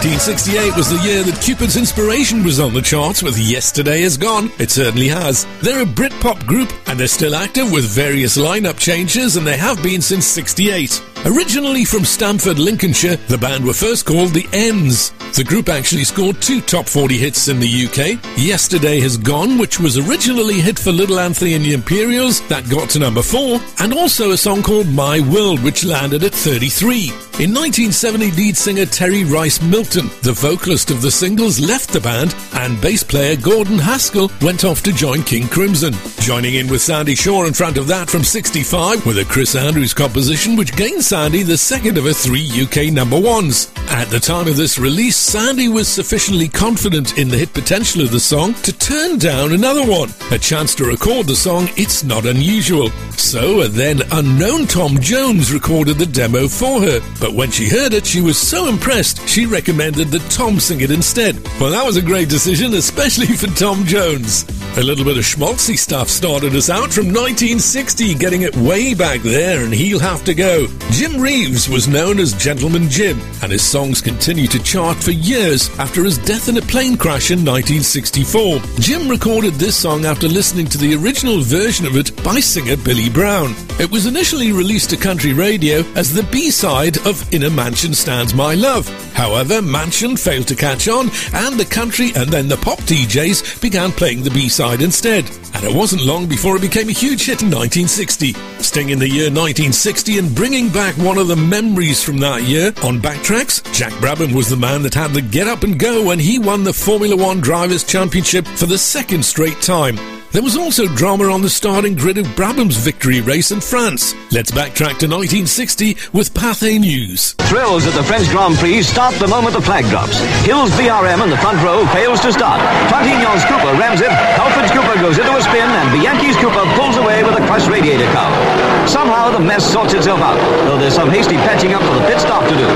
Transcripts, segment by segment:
1968 was the year that Cupid's Inspiration was on the charts with Yesterday Is Gone. It certainly has. They're a Britpop group and they're still active with various lineup changes, and they have been since 68. Originally from Stamford, Lincolnshire, the band were first called The Ends. The group actually scored 2 top 40 hits in the UK. Yesterday Has Gone, which was originally a hit for Little Anthony and the Imperials, that got to number 4, and also a song called My World, which landed at 33. In 1970, lead singer Terry Rice Milton, the vocalist of the singles, left the band, and bass player Gordon Haskell went off to join King Crimson. Joining in with Sandy Shaw in front of that from 65 with a Chris Andrews composition, which gained Sandy the second of her 3 UK number ones. At the time of this release, Sandy was sufficiently confident in the hit potential of the song to turn down another one, a chance to record the song It's Not Unusual. So a then unknown Tom Jones recorded the demo for her, but when she heard it, she was so impressed she recommended that Tom sing it instead. Well, that was a great decision, especially for Tom Jones. A little bit of schmaltzy stuff started us out from 1960, getting it way back there, and He'll Have to Go. Jim Reeves was known as Gentleman Jim, and his songs continued to chart for years after his death in a plane crash in 1964. Jim recorded this song after listening to the original version of it by singer Billy Brown. It was initially released to country radio as the B-side of In a Mansion Stands My Love. However, Mansion failed to catch on, and the country and then the pop DJs began playing the B-side instead. And it wasn't long before it became a huge hit in 1960. Staying in the year 1960 and bringing back one of the memories from that year, on Backtracks, Jack Brabham was the man that had the get up and go when he won the Formula One Drivers' Championship for the second straight time. There was also drama on the starting grid of Brabham's victory race in France. Let's backtrack to 1960 with Pathé News. Thrills at the French Grand Prix start the moment the flag drops. Hill's BRM in the front row fails to start. Trintignant's Cooper rams it, Halford's Cooper goes into a spin, and Bianchi's Cooper pulls away with a crushed radiator cowl. Somehow the mess sorts itself out, though there's some hasty patching up for the pit stop to do.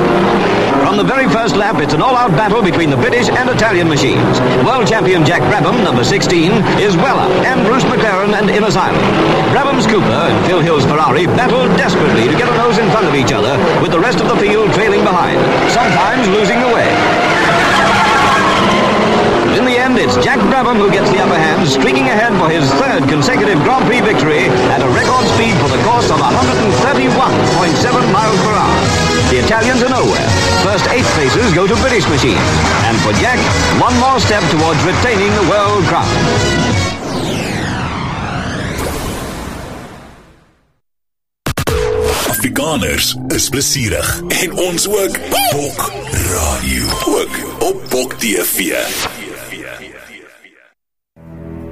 From the very first lap, it's an all-out battle between the British and Italian machines. World champion Jack Brabham, number 16, is Weller, and Bruce McLaren and Innes Island. Brabham's Cooper and Phil Hill's Ferrari battle desperately to get a nose in front of each other, with the rest of the field trailing behind, sometimes losing the way. In the end, it's Jack Brabham who gets the upper hand, streaking ahead for his third consecutive Grand Prix victory at a record speed for the course of 131.7 miles per hour. The Italians are nowhere. First 8 places go to British machines. And for Jack, one more step towards retaining the world crown. Afrikaners is plesierig en ons ook. Bok Radio, ook op Bok TV.